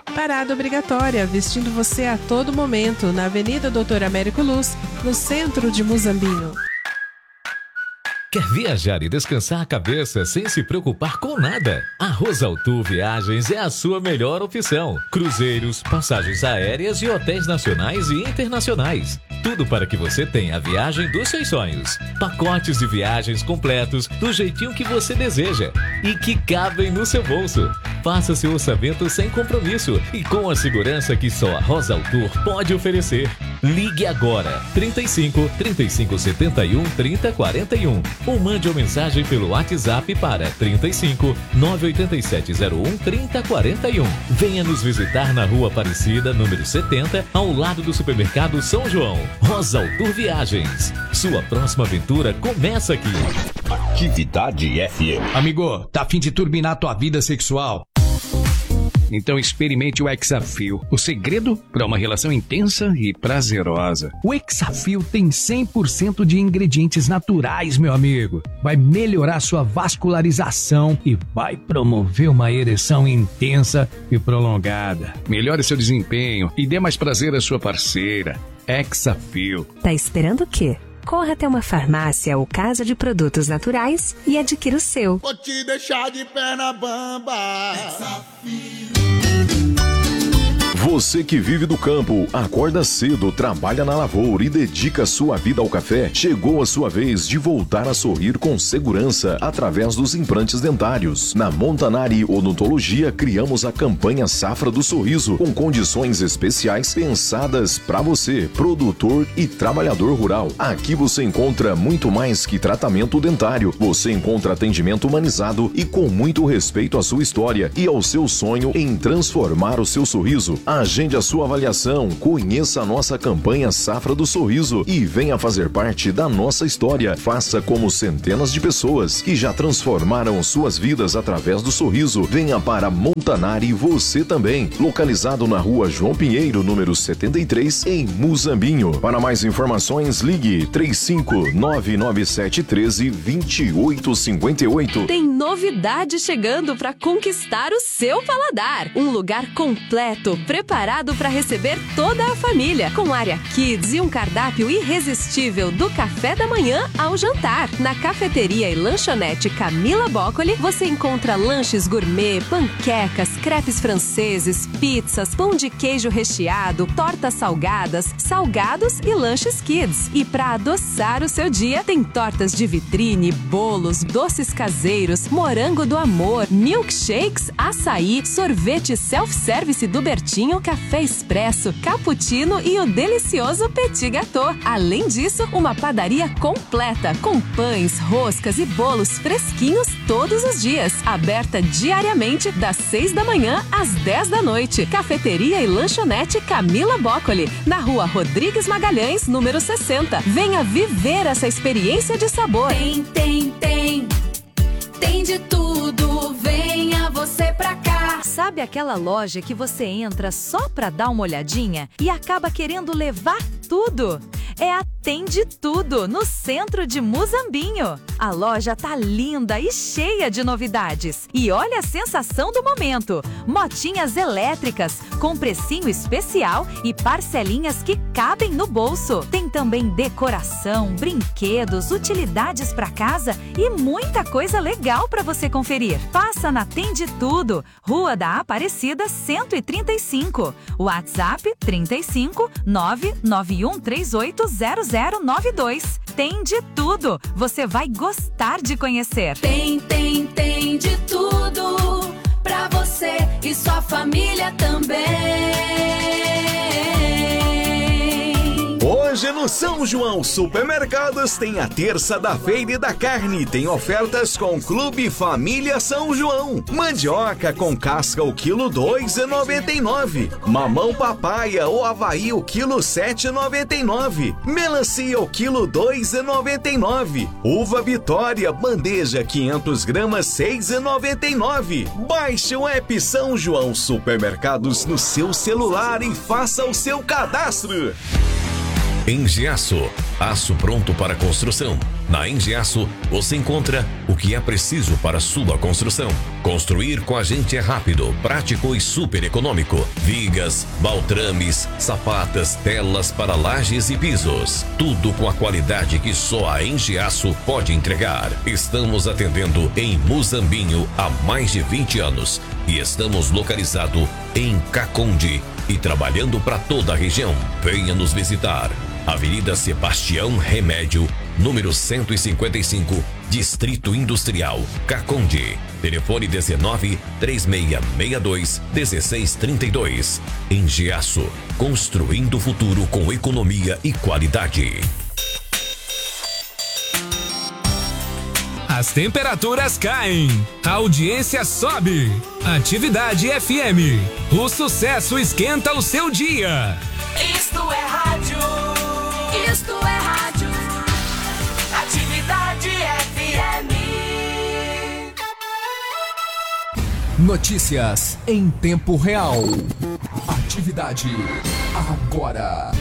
Parada obrigatória, vestindo você a todo momento, na Avenida Doutor Américo Luz, no centro de Muzambinho. Quer viajar e descansar a cabeça sem se preocupar com nada? A Rosaltour Viagens é a sua melhor opção. Cruzeiros, passagens aéreas e hotéis nacionais e internacionais. Tudo para que você tenha a viagem dos seus sonhos. Pacotes de viagens completos do jeitinho que você deseja e que cabem no seu bolso. Faça seu orçamento sem compromisso e com a segurança que só a Rosaltour pode oferecer. Ligue agora 35 3571 3041 ou mande uma mensagem pelo WhatsApp para 35 98701 3041. Venha nos visitar na Rua Aparecida, número 70, ao lado do supermercado São João. Rosaltour Viagens. Sua próxima aventura começa aqui. Atividade FM. Amigo, tá a fim de turbinar tua vida sexual? Então experimente o Hexafil, o segredo para uma relação intensa e prazerosa. O Hexafil tem 100% de ingredientes naturais, meu amigo. Vai melhorar sua vascularização e vai promover uma ereção intensa e prolongada. Melhore seu desempenho e dê mais prazer à sua parceira. Hexafil. Tá esperando o quê? Corra até uma farmácia ou casa de produtos naturais e adquira o seu. Vou te deixar de perna bamba. Você que vive do campo, acorda cedo, trabalha na lavoura e dedica sua vida ao café, chegou a sua vez de voltar a sorrir com segurança através dos implantes dentários. Na Montanari Odontologia, criamos a campanha Safra do Sorriso, com condições especiais pensadas para você, produtor e trabalhador rural. Aqui você encontra muito mais que tratamento dentário. Você encontra atendimento humanizado e com muito respeito à sua história e ao seu sonho em transformar o seu sorriso. Agende a sua avaliação, conheça a nossa campanha Safra do Sorriso e venha fazer parte da nossa história. Faça como centenas de pessoas que já transformaram suas vidas através do sorriso. Venha para Montanari você também, localizado na Rua João Pinheiro, número 73, em Muzambinho. Para mais informações, ligue 35-99713-2858. Tem novidade chegando para conquistar o seu paladar. Um lugar completo, preparado para receber toda a família, com área kids e um cardápio irresistível do café da manhã ao jantar. Na cafeteria e lanchonete Camila Boccoli, você encontra lanches gourmet, panquecas, crepes franceses, pizzas, pão de queijo recheado, tortas salgadas, salgados e lanches kids. E para adoçar o seu dia, tem tortas de vitrine, bolos, doces caseiros, morango do amor, milkshakes, açaí, sorvete self-service do Bertinho, café expresso, cappuccino e o delicioso petit gâteau. Além disso, uma padaria completa com pães, roscas e bolos fresquinhos todos os dias. Aberta diariamente das 6 da manhã às 10 da noite. Cafeteria e lanchonete Camila Boccoli, na Rua Rodrigues Magalhães, número 60. Venha viver essa experiência de sabor. Tem de tudo, venha você pra cá. Sabe aquela loja que você entra só pra dar uma olhadinha e acaba querendo levar tudo? É a Tem de Tudo, no centro de Muzambinho. A loja tá linda e cheia de novidades. E olha a sensação do momento: motinhas elétricas com precinho especial e parcelinhas que cabem no bolso. Tem também decoração, brinquedos, utilidades para casa e muita coisa legal para você conferir. Passa na Tem de Tudo, Rua da Aparecida 135. WhatsApp 35 99138 0092. Tem de tudo. Você vai gostar de conhecer. Tem de tudo pra você e sua família também. Hoje no São João Supermercados tem a terça da Feira da Carne. Tem ofertas com Clube Família São João. Mandioca com casca o quilo R$ 2,99. Mamão papaya ou Havaí o quilo R$ 7,99. Melancia o quilo R$ 2,99. Uva Vitória bandeja 500 gramas R$ 6,99. Baixe o app São João Supermercados no seu celular e faça o seu cadastro. Engiaço, aço pronto para construção. Na Engiaço, você encontra o que é preciso para sua construção. Construir com a gente é rápido, prático e super econômico. Vigas, baltrames, sapatas, telas para lajes e pisos. Tudo com a qualidade que só a Engiaço pode entregar. Estamos atendendo em Muzambinho há mais de 20 anos e estamos localizados em Caconde e trabalhando para toda a região. Venha nos visitar. Avenida Sebastião Remédio, número 155, Distrito Industrial, Caconde. Telefone 19-3662-1632. Engiaço, construindo o futuro com economia e qualidade. As temperaturas caem, a audiência sobe. Atividade FM, o sucesso esquenta o seu dia. Isto é rádio. Isto é rádio. Atividade FM. Notícias em tempo real. Atividade agora.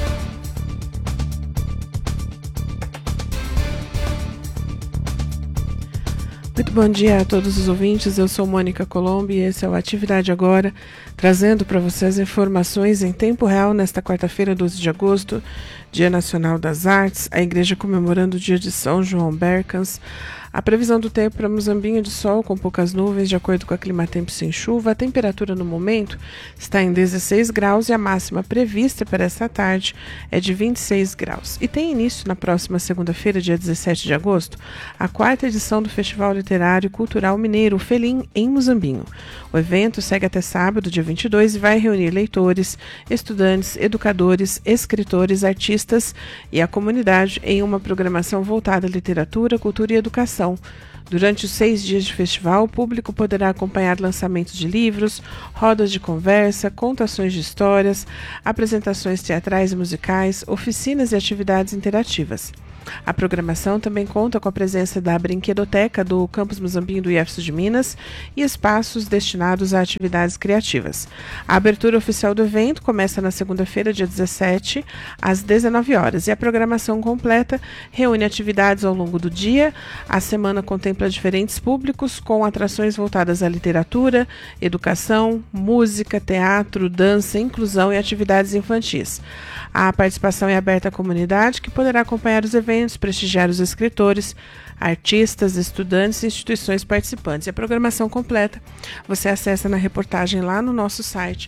Muito bom dia a todos os ouvintes, eu sou Mônica Colombo e esse é o Atividade Agora, trazendo para vocês informações em tempo real nesta quarta-feira, 12 de agosto, Dia Nacional das Artes, a igreja comemorando o dia de São João Bercans. A previsão do tempo para Muzambinho de sol com poucas nuvens, de acordo com a Climatempo sem chuva. A temperatura no momento está em 16 graus e a máxima prevista para esta tarde é de 26 graus. E tem início na próxima segunda-feira, dia 17 de agosto, a 4ª edição do Festival Literário e Cultural Mineiro, o Felim, em Muzambinho. O evento segue até sábado, dia 22, e vai reunir leitores, estudantes, educadores, escritores, artistas e a comunidade em uma programação voltada à literatura, cultura e educação. Durante os 6 dias de festival, o público poderá acompanhar lançamentos de livros, rodas de conversa, contações de histórias, apresentações teatrais e musicais, oficinas e atividades interativas. A programação também conta com a presença da Brinquedoteca do Campus Muzambinho do IEFSU de Minas e espaços destinados a atividades criativas. A abertura oficial do evento começa na segunda-feira, dia 17, às 19 horas, e a programação completa reúne atividades ao longo do dia. A semana contempla diferentes públicos com atrações voltadas à literatura, educação, música, teatro, dança, inclusão e atividades infantis. A participação é aberta à comunidade, que poderá acompanhar os eventos, prestigiar os escritores, artistas, estudantes e instituições participantes. E a programação completa você acessa na reportagem lá no nosso site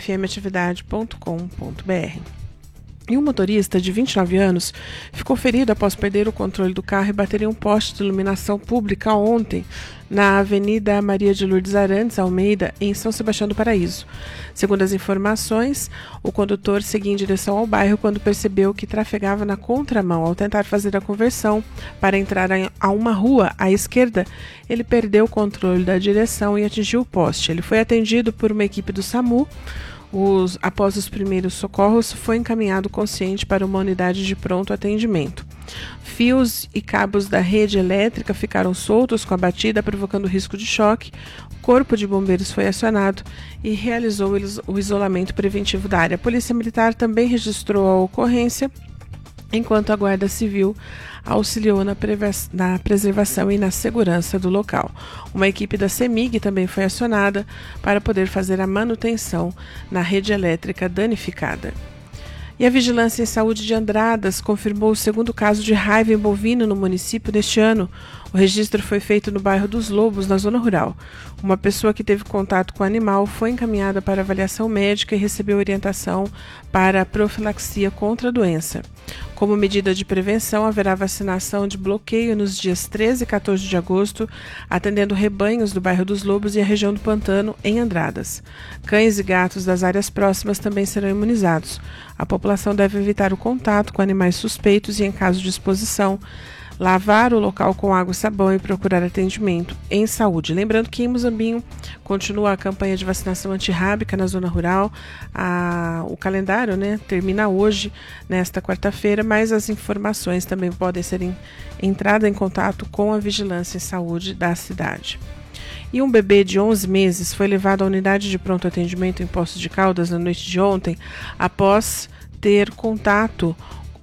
fmatividade.com.br. E um motorista de 29 anos ficou ferido após perder o controle do carro e bater em um poste de iluminação pública ontem, na Avenida Maria de Lourdes Arantes Almeida, em São Sebastião do Paraíso. Segundo as informações, o condutor seguia em direção ao bairro quando percebeu que trafegava na contramão. Ao tentar fazer a conversão para entrar a uma rua à esquerda, ele perdeu o controle da direção e atingiu o poste. Ele foi atendido por uma equipe do SAMU. Após os primeiros socorros, foi encaminhado consciente para uma unidade de pronto atendimento. Fios e cabos da rede elétrica ficaram soltos com a batida, provocando risco de choque. O corpo de bombeiros foi acionado e realizou o isolamento preventivo da área. A Polícia Militar também registrou a ocorrência, enquanto a Guarda Civil auxiliou na preservação e na segurança do local. Uma equipe da CEMIG também foi acionada para poder fazer a manutenção na rede elétrica danificada. E a Vigilância em Saúde de Andradas confirmou o segundo caso de raiva em bovino no município deste ano. O registro foi feito no bairro dos Lobos, na zona rural. Uma pessoa que teve contato com o animal foi encaminhada para avaliação médica e recebeu orientação para a profilaxia contra a doença. Como medida de prevenção, haverá vacinação de bloqueio nos dias 13 e 14 de agosto, atendendo rebanhos do bairro dos Lobos e a região do Pantano, em Andradas. Cães e gatos das áreas próximas também serão imunizados. A população deve evitar o contato com animais suspeitos e, em caso de exposição, lavar o local com água e sabão e procurar atendimento em saúde. Lembrando que em Muzambinho continua a campanha de vacinação antirrábica na zona rural. O calendário, termina hoje, nesta quarta-feira, mas as informações também podem ser entrada em contato com a Vigilância em Saúde da cidade. E um bebê de 11 meses foi levado à unidade de pronto atendimento em Poços de Caldas na noite de ontem, após ter contato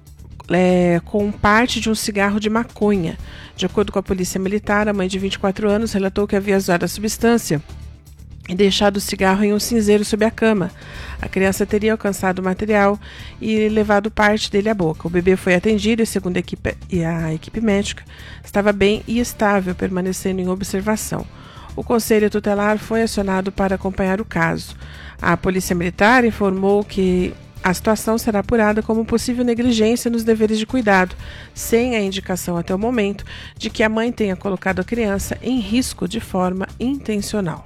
com parte de um cigarro de maconha. De acordo com a polícia militar, a mãe de 24 anos relatou que havia usado a substância e deixado o cigarro em um cinzeiro sob a cama. A criança teria alcançado o material e levado parte dele à boca. O bebê foi atendido e, segundo a equipe médica, estava bem e estável, permanecendo em observação. O Conselho Tutelar foi acionado para acompanhar o caso. A Polícia Militar informou que a situação será apurada como possível negligência nos deveres de cuidado, sem a indicação até o momento de que a mãe tenha colocado a criança em risco de forma intencional.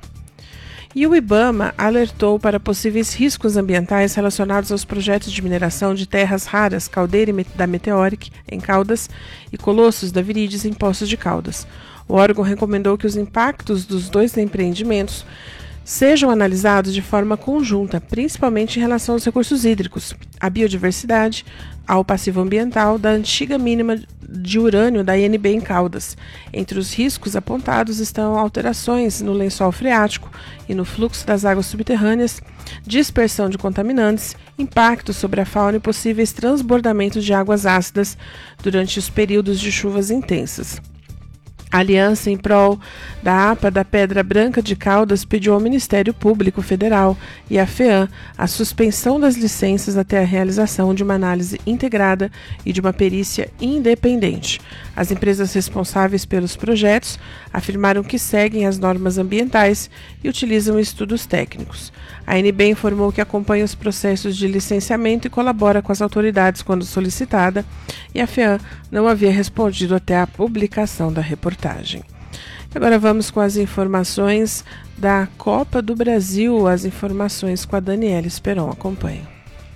E o IBAMA alertou para possíveis riscos ambientais relacionados aos projetos de mineração de terras raras Caldeira da Meteoric, em Caldas, e Colossos da Virídeos, em Poços de Caldas. O órgão recomendou que os impactos dos dois empreendimentos sejam analisados de forma conjunta, principalmente em relação aos recursos hídricos, à biodiversidade, ao passivo ambiental da antiga mínima de urânio da INB em Caldas. Entre os riscos apontados estão alterações no lençol freático e no fluxo das águas subterrâneas, dispersão de contaminantes, impacto sobre a fauna e possíveis transbordamentos de águas ácidas durante os períodos de chuvas intensas. A Aliança em Prol da APA da Pedra Branca de Caldas pediu ao Ministério Público Federal e à FEAM a suspensão das licenças até a realização de uma análise integrada e de uma perícia independente. As empresas responsáveis pelos projetos afirmaram que seguem as normas ambientais e utilizam estudos técnicos. A ANB informou que acompanha os processos de licenciamento e colabora com as autoridades quando solicitada, e a FEAM não havia respondido até a publicação da reportagem. Agora vamos com as informações da Copa do Brasil, as informações com a Daniela Esperon. Acompanhe.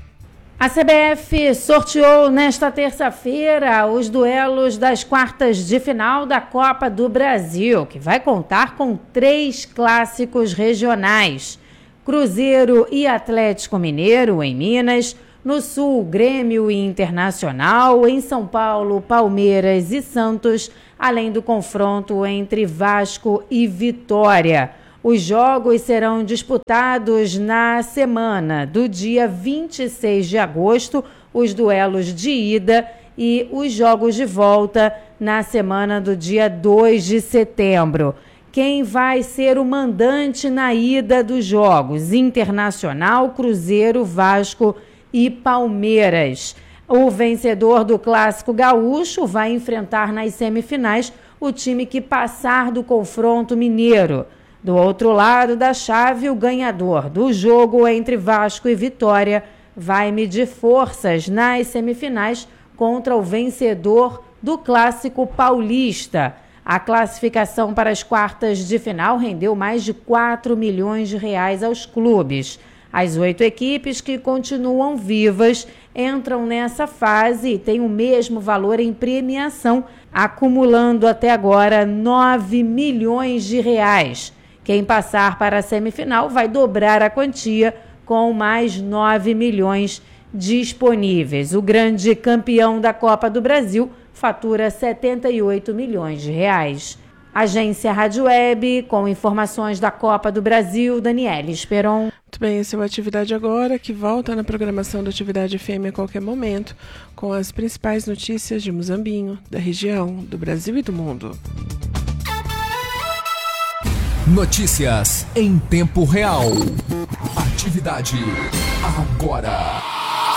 A CBF sorteou nesta terça-feira os duelos das quartas de final da Copa do Brasil, que vai contar com 3 clássicos regionais: Cruzeiro e Atlético Mineiro, em Minas; no Sul, Grêmio e Internacional; em São Paulo, Palmeiras e Santos, além do confronto entre Vasco e Vitória. Os jogos serão disputados na semana do dia 26 de agosto, os duelos de ida, e os jogos de volta na semana do dia 2 de setembro. Quem vai ser o mandante na ida dos jogos? Internacional, Cruzeiro, Vasco e Palmeiras. O vencedor do Clássico Gaúcho vai enfrentar nas semifinais o time que passar do confronto mineiro. Do outro lado da chave, o ganhador do jogo entre Vasco e Vitória vai medir forças nas semifinais contra o vencedor do Clássico Paulista. A classificação para as quartas de final rendeu mais de 4 milhões de reais aos clubes. As 8 equipes que continuam vivas entram nessa fase e têm o mesmo valor em premiação, acumulando até agora 9 milhões de reais. Quem passar para a semifinal vai dobrar a quantia com mais 9 milhões disponíveis. O grande campeão da Copa do Brasil fatura 78 milhões de reais. Agência Rádio Web, com informações da Copa do Brasil, Daniela Esperon. Muito bem, essa é o Atividade Agora, que volta na programação da Atividade FM a qualquer momento, com as principais notícias de Muzambinho, da região, do Brasil e do mundo. Notícias em tempo real. Atividade Agora.